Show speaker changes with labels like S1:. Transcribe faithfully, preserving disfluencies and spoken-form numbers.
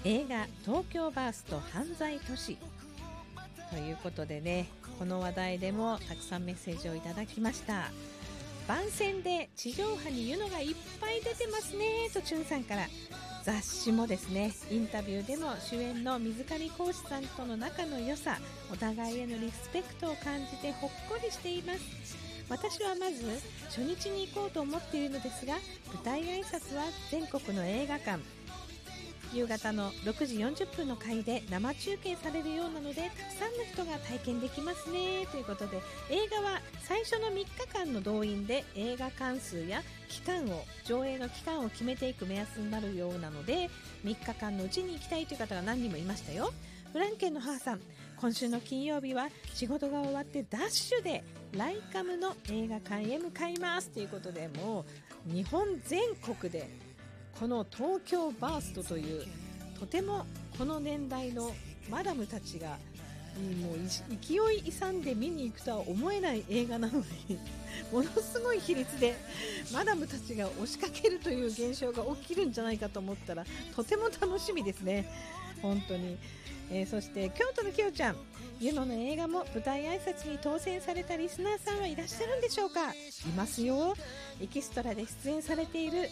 S1: 映画東京バースト犯罪都市ということでね、この話題でもたくさんメッセージをいただきました。番宣で地上波に湯のがいっぱい出てますねとチュンさんから。雑誌もですね、インタビューでも主演の水上浩司さんとの仲の良さ、お互いへのリスペクトを感じてほっこりしています。私はまず初日に行こうと思っているのですが、舞台挨拶は全国の映画館、夕方のろくじよんじゅっぷんの回で生中継されるようなので、たくさんの人が体験できますねということで、映画は最初のみっかかんの動員で映画館数や期間を上映の期間を決めていく目安になるようなので、みっかかんのうちに行きたいという方が何人もいましたよ。フランケンの母さん、今週の金曜日は仕事が終わってダッシュでライカムの映画館へ向かいますということで、もう日本全国でこの東京バーストというとてもこの年代のマダムたちがもう勢い勇んで見に行くとは思えない映画なのにものすごい比率でマダムたちが押しかけるという現象が起きるんじゃないかと思ったら、とても楽しみですね本当に。えー、そして京都のきよちゃん、ユノの映画も舞台挨拶に当選されたリスナーさんはいらっしゃるんでしょうか。いますよ。エキストラで出演されている